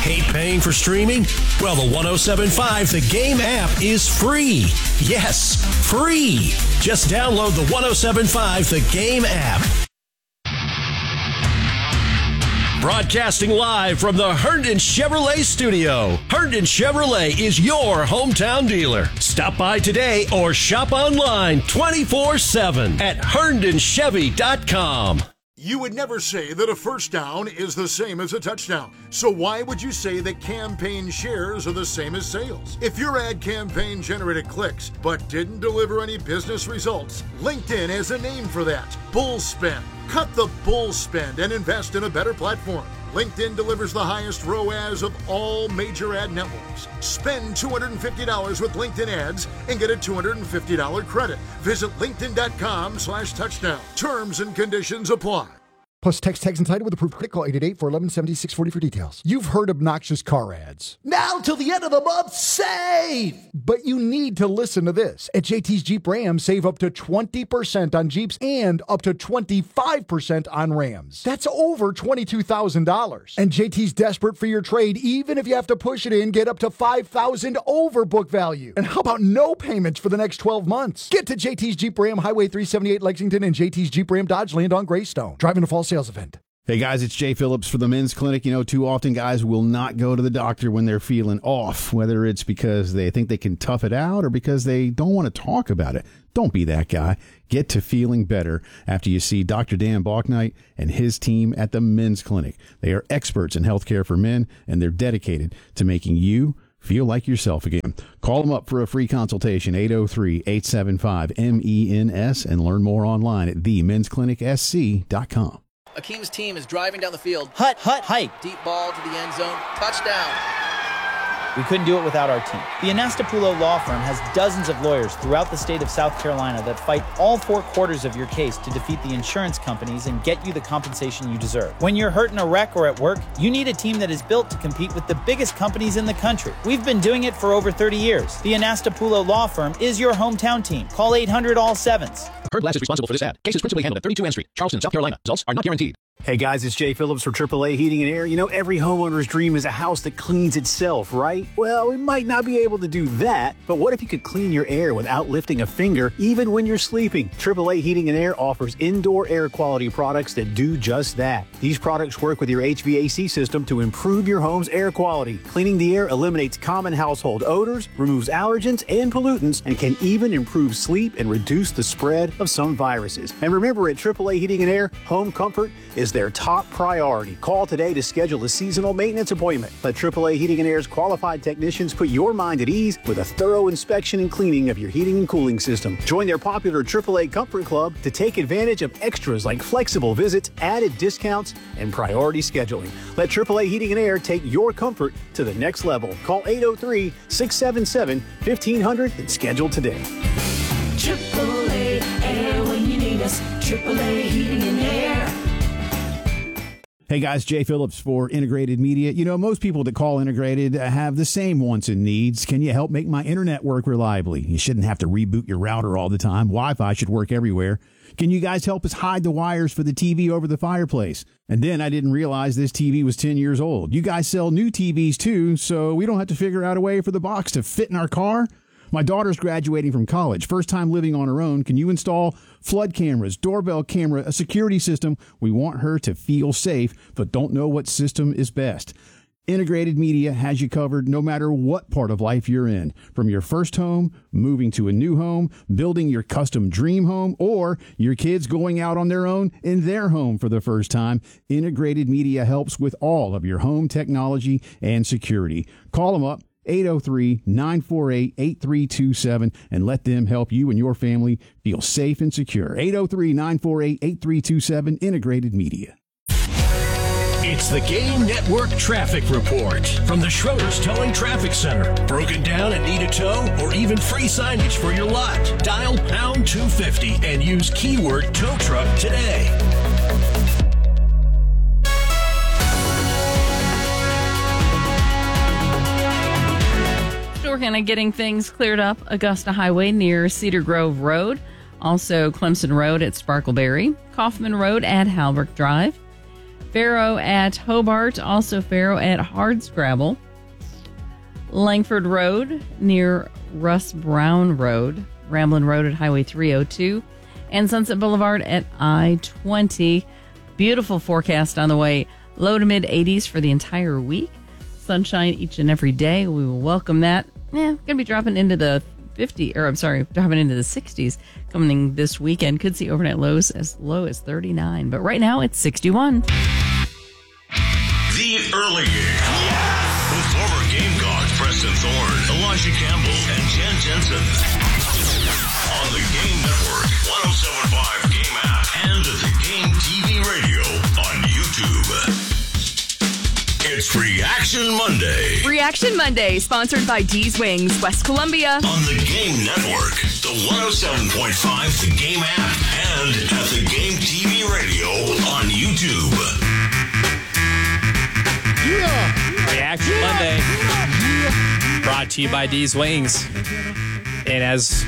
Hate paying for streaming? Well, the 107.5 The Game app is free. Yes, free. Just download the 107.5 The Game app. Broadcasting live from the Herndon Chevrolet studio. Herndon Chevrolet is your hometown dealer. Stop by today or shop online 24/7 at herndonchevy.com. You would never say that a first down is the same as a touchdown. So why would you say that campaign shares are the same as sales? If your ad campaign generated clicks but didn't deliver any business results, LinkedIn has a name for that: bull spend. Cut the bull spend and invest in a better platform. LinkedIn delivers the highest ROAS of all major ad networks. Spend $250 with LinkedIn ads and get a $250 credit. Visit linkedin.com/touchdown. Terms and conditions apply. Plus text tags and title with approved credit. Call 888-411-7640 for details. You've heard obnoxious car ads. Now till the end of the month, save! But you need to listen to this. At JT's Jeep Ram, save up to 20% on Jeeps and up to 25% on Rams. That's over $22,000. And JT's desperate for your trade. Even if you have to push it in, get up to $5,000 over book value. And how about no payments for the next 12 months? Get to JT's Jeep Ram, Highway 378 Lexington, and JT's Jeep Ram Dodge Land on Greystone. Driving to fall sales event. Hey guys, it's Jay Phillips for the Men's Clinic. You know, too often guys will not go to the doctor when they're feeling off, whether it's because they think they can tough it out or because they don't want to talk about it. Don't be that guy. Get to feeling better after you see Dr. Dan Balknight and his team at the Men's Clinic. They are experts in healthcare for men, and they're dedicated to making you feel like yourself again. Call them up for a free consultation, 803-875-MENS, and learn more online at themensclinicsc.com. Akeem's team is driving down the field. Hut, hike. Deep ball to the end zone. Touchdown. We couldn't do it without our team. The Anastapulo Law Firm has dozens of lawyers throughout the state of South Carolina that fight all 4 quarters of your case to defeat the insurance companies and get you the compensation you deserve. When you're hurt in a wreck or at work, you need a team that is built to compete with the biggest companies in the country. We've been doing it for over 30 years. The Anastapulo Law Firm is your hometown team. Call 800-ALL-7s. Heard Glass is responsible for this ad. Case is principally handled at 32 N Street, Charleston, South Carolina. Results are not guaranteed. Hey guys, it's Jay Phillips for AAA Heating and Air. You know, every homeowner's dream is a house that cleans itself, right? Well, we might not be able to do that, but what if you could clean your air without lifting a finger, even when you're sleeping? AAA Heating and Air offers indoor air quality products that do just that. These products work with your HVAC system to improve your home's air quality. Cleaning the air eliminates common household odors, removes allergens and pollutants, and can even improve sleep and reduce the spread of some viruses. And remember, at AAA Heating and Air, home comfort is their top priority. Call today to schedule a seasonal maintenance appointment. Let AAA Heating and Air's qualified technicians put your mind at ease with a thorough inspection and cleaning of your heating and cooling system. Join their popular AAA Comfort Club to take advantage of extras like flexible visits, added discounts, and priority scheduling. Let AAA Heating and Air take your comfort to the next level. Call 803-677-1500 and schedule today. AAA Air when you need us. AAA Heating and Air. Hey guys, Jay Phillips for Integrated Media. You know, most people that call Integrated have the same wants and needs. Can you help make my internet work reliably? You shouldn't have to reboot your router all the time. Wi-Fi should work everywhere. Can you guys help us hide the wires for the TV over the fireplace? And then I didn't realize this TV was 10 years old. You guys sell new TVs too, so we don't have to figure out a way for the box to fit in our car? My daughter's graduating from college, first time living on her own. Can you install flood cameras, doorbell camera, a security system? We want her to feel safe, but don't know what system is best. Integrated Media has you covered no matter what part of life you're in. From your first home, moving to a new home, building your custom dream home, or your kids going out on their own in their home for the first time, Integrated Media helps with all of your home technology and security. Call them up. 803-948-8327 and let them help you and your family feel safe and secure. 803-948-8327, Integrated Media. It's the Game Network Traffic Report from the Schroeder's Towing Traffic Center. Broken down and need a tow or even free signage for your lot? Dial pound 250 and use keyword tow truck today. Working on getting things cleared up. Augusta Highway near Cedar Grove Road. Also Clemson Road at Sparkleberry. Kaufman Road at Halbrook Drive. Faro at Hobart, also Faro at Hardscrabble. Langford Road near Russ Brown Road, Ramblin' Road at Highway 302, and Sunset Boulevard at I-20. Beautiful forecast on the way. Low to mid 80s for the entire week. Sunshine each and every day. We will welcome that. Going to be dropping into the dropping into the 60s coming this weekend. Could see overnight lows as low as 39, but right now it's 61. The early game. Yes! With former Gamecocks Preston Thorne, Elijah Campbell, and Jen Jensen. On the Game Network, 107.5 Game app, and the Game TV radio on YouTube. It's Reaction Monday. Reaction Monday, sponsored by D's Wings, West Columbia. On the Game Network, the 107.5 The Game app, and at the Game TV radio on YouTube. Reaction Monday, brought to you by D's Wings. And as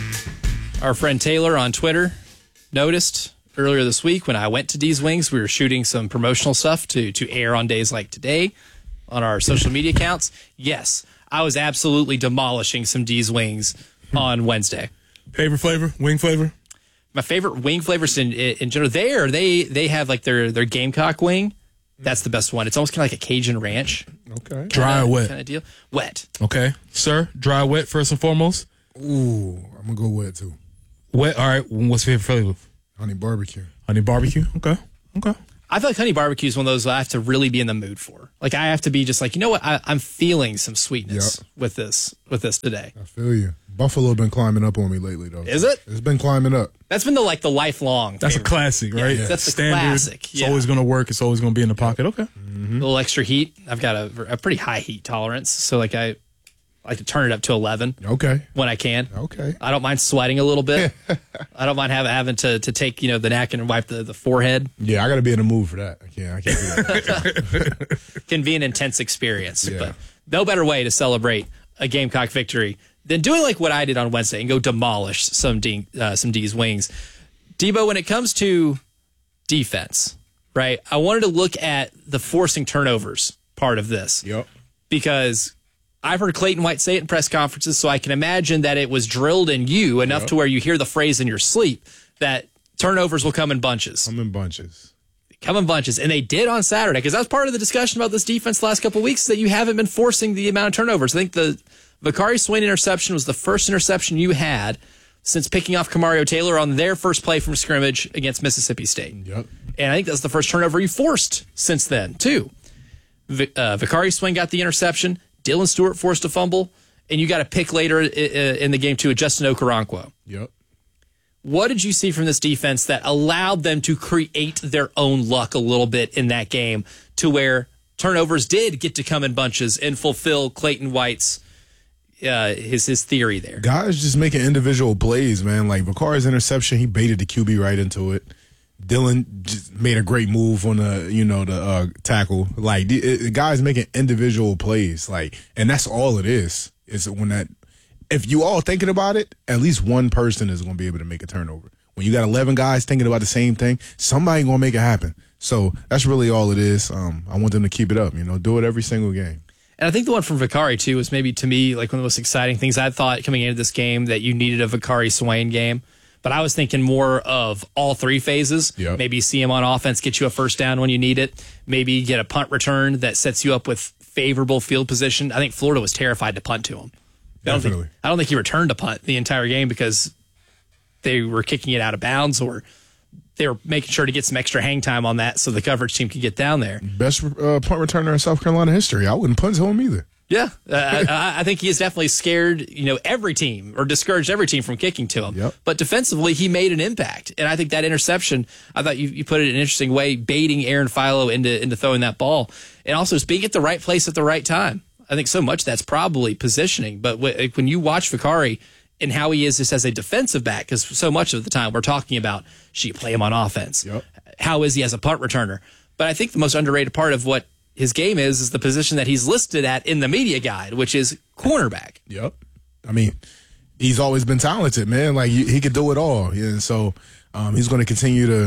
our friend Taylor on Twitter noticed earlier this week, when I went to D's Wings, we were shooting some promotional stuff to air on days like today on our social media accounts. Yes, I was absolutely demolishing some D's Wings on Wednesday. Favorite flavor? Wing flavor? My favorite wing flavors in general, they have like their Gamecock wing. That's the best one. It's almost kind of like a Cajun ranch. Okay. Dry or wet? Kind of deal. Wet. Okay. Sir, dry or wet first and foremost? Ooh, I'm going to go wet too. Wet? All right. What's your favorite flavor? Honey barbecue. Honey barbecue? Okay. I feel like honey barbecue is one of those I have to really be in the mood for. Like, I have to be just like, you know what? I'm feeling some sweetness with this today. I feel you. Buffalo been climbing up on me lately, though. Is it? It's been climbing up. That's been the lifelong. That's favorite. A classic, right? Yeah. That's the standard. Classic. It's always going to work. It's always going to be in the pocket. Okay. Mm-hmm. A little extra heat. I've got a pretty high heat tolerance, so like I like to turn it up to 11. Okay. When I can. Okay. I don't mind sweating a little bit. I don't mind having to take the napkin and wipe the forehead. Yeah, I got to be in the mood for that. I can't do that. Can be an intense experience, but no better way to celebrate a Gamecock victory than doing like what I did on Wednesday and go demolish some D's Wings. Debo, when it comes to defense, right? I wanted to look at the forcing turnovers part of this. Yep. Because I've heard Clayton White say it in press conferences, so I can imagine that it was drilled in you enough to where you hear the phrase in your sleep that turnovers will come in bunches. Come in bunches. And they did on Saturday, because that was part of the discussion about this defense the last couple of weeks, is that you haven't been forcing the amount of turnovers. I think the Vakari Swain interception was the first interception you had since picking off Kamario Taylor on their first play from scrimmage against Mississippi State. Yep. And I think that's the first turnover you forced since then, too. Vakari Swain got the interception. Dylan Stewart forced a fumble. And you got a pick later in the game, too, with Justin Okoronkwo. Yep. What did you see from this defense that allowed them to create their own luck a little bit in that game to where turnovers did get to come in bunches and fulfill Clayton White's his theory there? Guys just making individual plays, man. Like Vakari's interception, he baited the QB right into it. Dylan just made a great move on the tackle. Like the guys making individual plays, like, and that's all it is. Is when that, if you all thinking about it, at least one person is going to be able to make a turnover. When you got 11 guys thinking about the same thing, somebody going to make it happen. So that's really all it is. I want them to keep it up. Do it every single game. And I think the one from Vakari, too, was maybe, to me, like one of the most exciting things I thought coming into this game, that you needed a Vakari Swain game. But I was thinking more of all three phases. Yep. Maybe see him on offense, get you a first down when you need it. Maybe get a punt return that sets you up with favorable field position. I think Florida was terrified to punt to him. Definitely. I don't think he returned a punt the entire game because they were kicking it out of bounds, or they were making sure to get some extra hang time on that so the coverage team could get down there. Best punt returner in South Carolina history. I wouldn't punt to him either. Yeah, I think he has definitely scared every team, or discouraged every team from kicking to him. Yep. But defensively, he made an impact, and I think that interception, I thought you put it in an interesting way, baiting Aaron Philo into throwing that ball, and also just being at the right place at the right time. I think so much that's probably positioning, but when you watch Vakari and how he is just as a defensive back, because so much of the time we're talking about, should you play him on offense? Yep. How is he as a punt returner? But I think the most underrated part of what his game is the position that he's listed at in the media guide, which is cornerback. Yep. I mean, he's always been talented, man. Like he could do it all. Yeah, and so he's going to continue to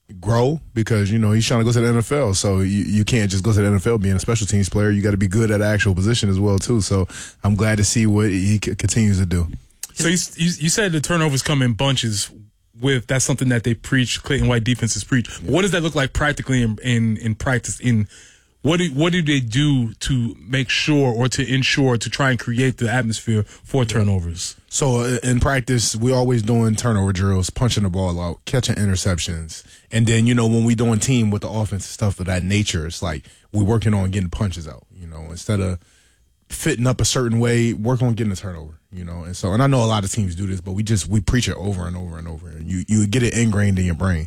grow because, he's trying to go to the NFL. So you can't just go to the NFL being a special teams player. You got to be good at the actual position as well, too. So I'm glad to see what he continues to do. So you said the turnovers come in bunches. That's something that they preach, Clayton White defenses preach. Yeah. What does that look like practically in practice? What do they do to make sure or to ensure to try and create the atmosphere for turnovers? So in practice, we always doing turnover drills, punching the ball out, catching interceptions. And then, when we doing team with the offense stuff of that nature, it's like we're working on getting punches out, instead of fitting up a certain way, work on getting a turnover, And I know a lot of teams do this, but we preach it over and over and over. And you get it ingrained in your brain.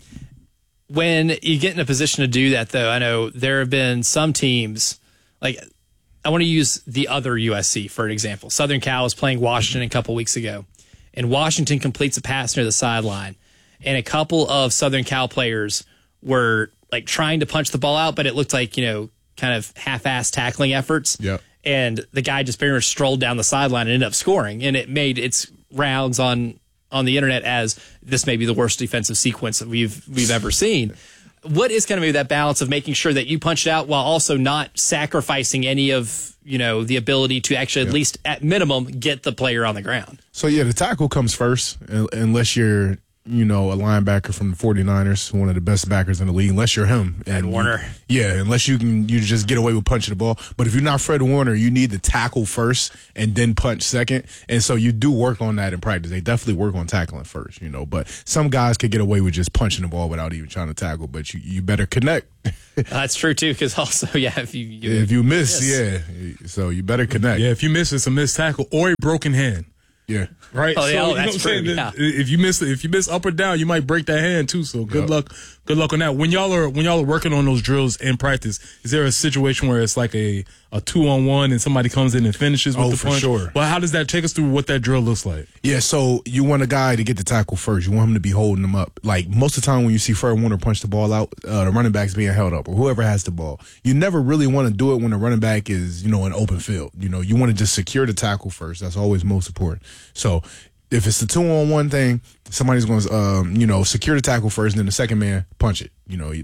When you get in a position to do that, though, I know there have been some teams, like I want to use the other USC for an example. Southern Cal was playing Washington a couple weeks ago, and Washington completes a pass near the sideline, and a couple of Southern Cal players were like trying to punch the ball out, but it looked like, kind of half-assed tackling efforts. Yeah. And the guy just pretty much strolled down the sideline and ended up scoring, and it made its rounds on the internet as this may be the worst defensive sequence that we've ever seen. What is going to be that balance of making sure that you punch it out while also not sacrificing any of, the ability to actually at least at minimum get the player on the ground? So, the tackle comes first unless you're, a linebacker from the 49ers, one of the best backers in the league, unless you're him. Fred Warner. Unless you just get away with punching the ball. But if you're not Fred Warner, you need to tackle first and then punch second. And so you do work on that in practice. They definitely work on tackling first, But some guys could get away with just punching the ball without even trying to tackle. But you better connect. That's true, too, because also, if you miss, so you better connect. Yeah, if you miss, it's a missed tackle or a broken hand. Yeah. Right. Oh, so, that's true. Yeah. If you miss up or down, you might break that hand too. So good luck on that. When y'all are working on those drills in practice, is there a situation where it's like a 2-on-1 and somebody comes in and finishes with the punch? For sure. Well, how does that take us through what that drill looks like? Yeah, so you want a guy to get the tackle first. You want him to be holding them up. Like most of the time when you see Fred Warner punch the ball out, the running back's being held up or whoever has the ball. You never really want to do it when the running back is, an open field. You want to just secure the tackle first. That's always most important. So if it's the 2-on-1 thing, somebody's going to, secure the tackle first, and then the second man punch it.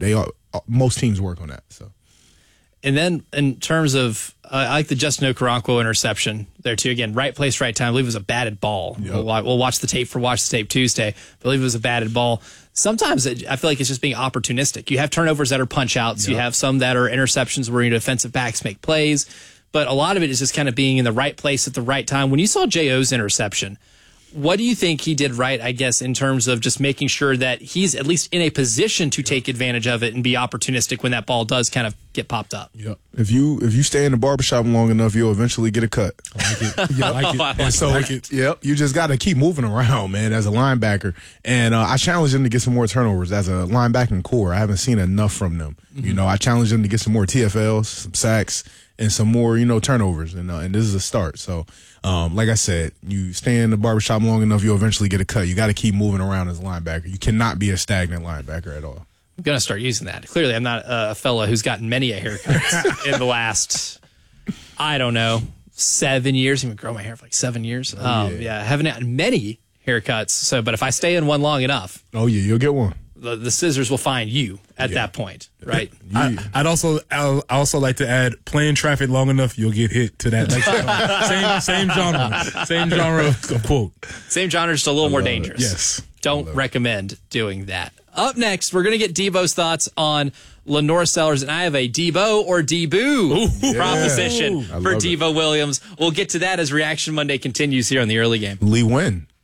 Most teams work on that. So, and then in terms of, I like the Justin Okoronkwo interception there too. Again, right place, right time. I believe it was a batted ball. Yep. We'll watch the tape Tuesday. I believe it was a batted ball. Sometimes I feel like it's just being opportunistic. You have turnovers that are punch outs. Yep. You have some that are interceptions where defensive backs make plays. But a lot of it is just kind of being in the right place at the right time. When you saw J.O.'s interception, what do you think he did right, I guess, in terms of just making sure that he's at least in a position to take advantage of it and be opportunistic when that ball does kind of get popped up? Yep. If you stay in the barbershop long enough, you'll eventually get a cut. I like it. I like it. Yep. You just got to keep moving around, man, as a linebacker. And I challenge them to get some more turnovers as a linebacking core. I haven't seen enough from them. Mm-hmm. I challenge them to get some more TFLs, some sacks, and some more, turnovers. And this is a start. So, like I said, you stay in the barbershop long enough, you'll eventually get a cut. You got to keep moving around as a linebacker. You cannot be a stagnant linebacker at all. I'm going to start using that. Clearly, I'm not a fella who's gotten many a haircuts in the last, 7 years. I've been growing my hair for like 7 years. I haven't had many haircuts. So, but if I stay in one long enough. Oh, yeah, you'll get one. The scissors will find you at that point, right? I'd also like to add, playing traffic long enough, you'll get hit to that next same genre of quote. Same genre, just a little more dangerous. Yes. Don't recommend doing that. Up next, we're going to get Debo's thoughts on Lenore Sellers, and I have a Debo or Deboo proposition for Devo Williams. We'll get to that as Reaction Monday continues here on the early game. Lee Win.